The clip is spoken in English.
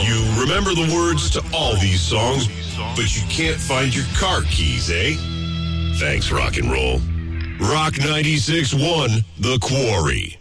You remember the words to all these songs, but you can't find your car keys, eh? Thanks, rock and roll. Rock 96.1, The Quarry.